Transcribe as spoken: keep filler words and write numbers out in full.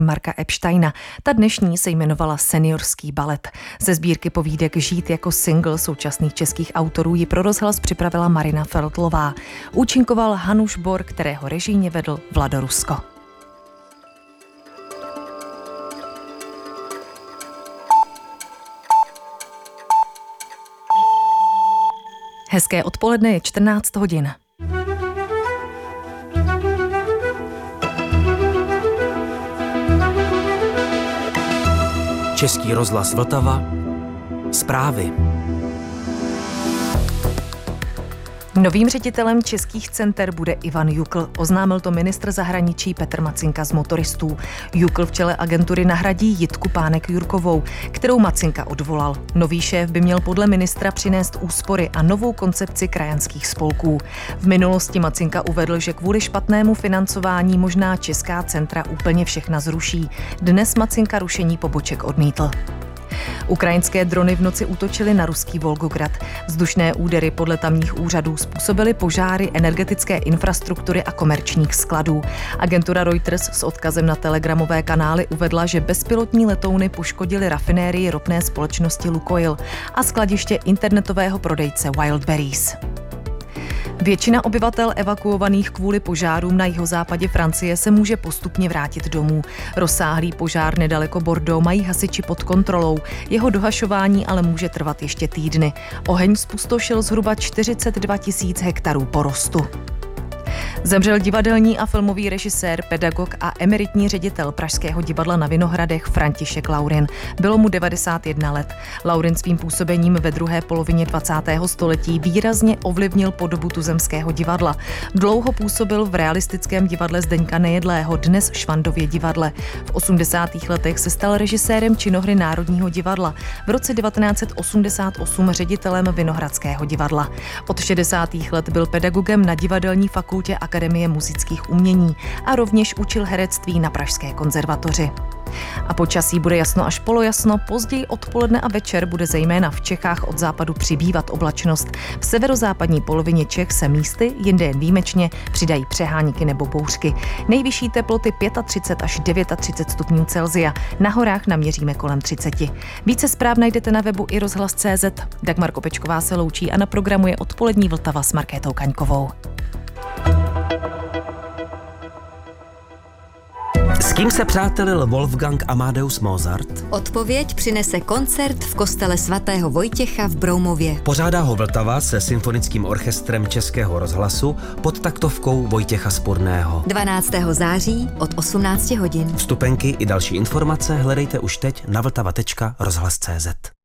Marka Epsteina. Ta dnešní se jmenovala Seniorský balet. Ze sbírky povídek Žít jako single současných českých autorů ji pro rozhlas připravila Marina Feldlová. Účinkoval Hanuš Bor, kterého režijně vedl Vlado Rusko. Hezké odpoledne, je čtrnáct hodin. Český rozhlas Vltava. Zprávy. Novým ředitelem českých center bude Ivan Jukl. Oznámil to ministr zahraničí Petr Macinka z Motoristů. Jukl v čele agentury nahradí Jitku Pánek-Jurkovou, kterou Macinka odvolal. Nový šéf by měl podle ministra přinést úspory a novou koncepci krajanských spolků. V minulosti Macinka uvedl, že kvůli špatnému financování možná česká centra úplně všechna zruší. Dnes Macinka rušení poboček odmítl. Ukrajinské drony v noci útočily na ruský Volgograd. Vzdušné údery podle tamních úřadů způsobily požáry energetické infrastruktury a komerčních skladů. Agentura Reuters s odkazem na telegramové kanály uvedla, že bezpilotní letouny poškodily rafinérii ropné společnosti Lukoil a skladiště internetového prodejce Wildberries. Většina obyvatel evakuovaných kvůli požárům na jihozápadě Francie se může postupně vrátit domů. Rozsáhlý požár nedaleko Bordeaux mají hasiči pod kontrolou. Jeho dohašování ale může trvat ještě týdny. Oheň zpustošil zhruba čtyřicet dva tisíc hektarů porostu. Zemřel divadelní a filmový režisér, pedagog a emeritní ředitel Pražského divadla na Vinohradech František Laurin. Bylo mu devadesát jedna let. Laurin svým působením ve druhé polovině dvacátého století výrazně ovlivnil podobu tuzemského divadla. Dlouho působil v realistickém divadle Zdeňka Nejedlého, dnes Švandově divadle. V osmdesátých letech se stal režisérem činohry Národního divadla. V roce devatenáct set osmdesát osm ředitelem Vinohradského divadla. Od šedesátých let byl pedagogem na divadelní fakultě Akademie muzických umění a rovněž učil herectví na Pražské konzervatoři. A počasí bude jasno až polojasno, později odpoledne a večer bude zejména v Čechách od západu přibývat oblačnost. V severozápadní polovině Čech se místy, jinde jen výjimečně, přidají přehánky nebo bouřky. Nejvyšší teploty třicet pět až třicet devět stupňů Celsia, na horách naměříme kolem třicet. Více zpráv najdete na webu i rozhlas tečka cé zet. Dagmar Kopečková se loučí a na programu je odpolední Vltava s Markétou Kaňkovou. S kým se přátelil Wolfgang Amadeus Mozart? Odpověď přinese koncert v kostele svatého Vojtěcha v Broumově. Pořádá ho Vltava se symfonickým orchestrem Českého rozhlasu pod taktovkou Vojtěcha Spurného. dvanáctého září od osmnácti hodin. Vstupenky i další informace hledejte už teď na vltava tečka rozhlas tečka cé zet.